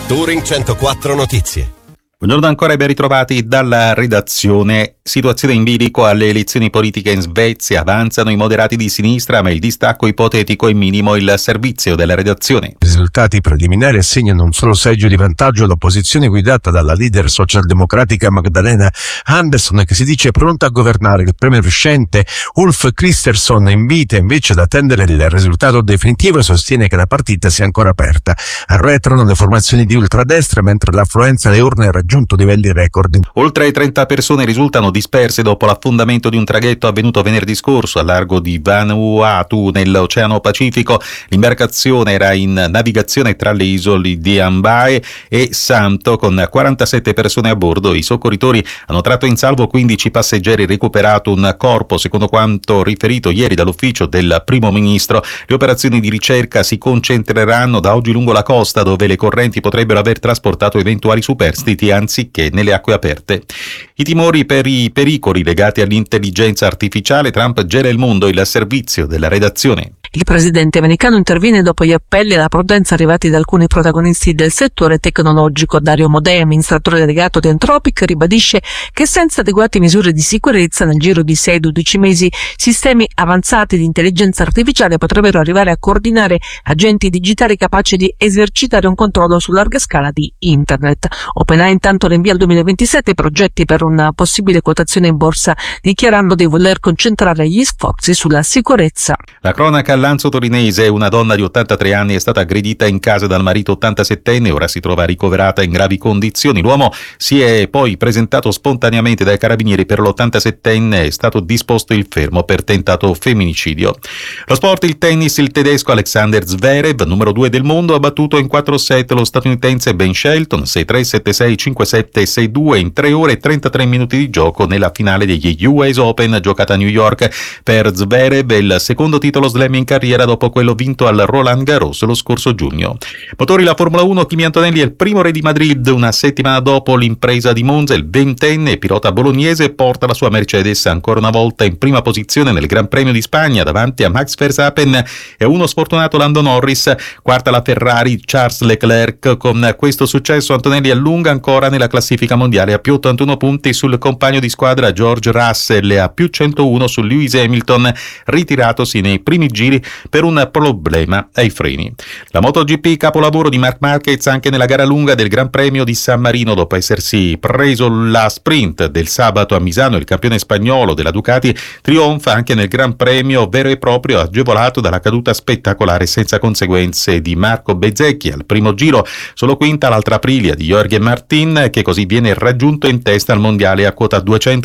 Touring 104 Notizie. Buongiorno ancora e ben ritrovati dalla redazione. Situazione in bilico alle elezioni politiche in Svezia. Avanzano i moderati di sinistra, ma il distacco ipotetico è minimo. Il servizio della redazione. I risultati preliminari assegnano un solo seggio di vantaggio all'opposizione guidata dalla leader socialdemocratica Magdalena Andersson, che si dice pronta a governare. Il premier uscente Ulf Kristersson invita invece ad attendere il risultato definitivo e sostiene che la partita sia ancora aperta. Arretrano le formazioni di ultradestra, mentre l'affluenza alle urne ha raggiunto livelli record. Oltre 30 persone risultano disperse dopo l'affondamento di un traghetto avvenuto venerdì scorso al largo di Vanuatu nell'Oceano Pacifico. L'imbarcazione era in navigazione tra le isole di Ambae e Santo con 47 persone a bordo. I soccorritori hanno tratto in salvo 15 passeggeri e recuperato un corpo, secondo quanto riferito ieri dall'ufficio del primo ministro. Le operazioni di ricerca si concentreranno da oggi lungo la costa, dove le correnti potrebbero aver trasportato eventuali superstiti anziché nelle acque aperte. I timori per i pericoli legati all'intelligenza artificiale. Trump gela il mondo. Il servizio della redazione. Il presidente americano interviene dopo gli appelli alla prudenza arrivati da alcuni protagonisti del settore tecnologico. Dario Modè, amministratore delegato di Anthropic, ribadisce che senza adeguate misure di sicurezza nel giro di 6-12 mesi sistemi avanzati di intelligenza artificiale potrebbero arrivare a coordinare agenti digitali capaci di esercitare un controllo su larga scala di Internet. OpenAI intanto rinvia al 2027 i progetti per una possibile quotazione in borsa, dichiarando di voler concentrare gli sforzi sulla sicurezza. La cronaca al Lanzo torinese. Una donna di 83 anni è stata aggredita in casa dal marito 87enne, ora si trova ricoverata in gravi condizioni. L'uomo si è poi presentato spontaneamente dai carabinieri. Per l'87enne è stato disposto il fermo per tentato femminicidio. Lo sport, il tennis. Il tedesco Alexander Zverev, numero 2 del mondo, ha battuto in 4 set lo statunitense Ben Shelton 6-3, 7-6, 5-7, 6-2 in 3 ore e 33 minuti di gioco nella finale degli US Open giocata a New York. Per Zverev è il secondo titolo slam in carriera dopo quello vinto al Roland Garros lo scorso giugno. Motori la Formula 1, Kimi Antonelli è il primo re di Madrid. Una settimana dopo l'impresa di Monza, il ventenne pilota bolognese porta la sua Mercedes ancora una volta in prima posizione nel Gran Premio di Spagna davanti a Max Verstappen e uno sfortunato Lando Norris. Quarta la Ferrari, Charles Leclerc. Con questo successo Antonelli allunga ancora nella classifica mondiale a più 81 punti sul compagno di squadra George Russell e a più 101 su Lewis Hamilton, ritiratosi nei primi giri per un problema ai freni. La MotoGP, capolavoro di Marc Marquez anche nella gara lunga del Gran Premio di San Marino. Dopo essersi preso la sprint del sabato a Misano, il campione spagnolo della Ducati trionfa anche nel Gran Premio vero e proprio, agevolato dalla caduta spettacolare senza conseguenze di Marco Bezzecchi al primo giro. Solo quinta l'altra Aprilia di Jorge Martin, che così viene raggiunto in testa al mondiale a quota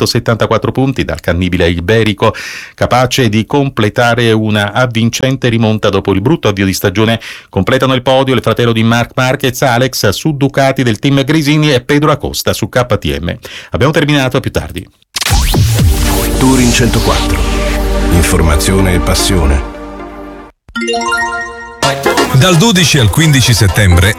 274 punti dal cannibile iberico, capace di completare una avvincente rimonta dopo il brutto avvio di stagione. Completano il podio il fratello di Marc Marquez, Alex, su Ducati del team Grisini, e Pedro Acosta su KTM. Abbiamo terminato, a più tardi. Touring 104. Informazione e passione. Dal 12 al 15 settembre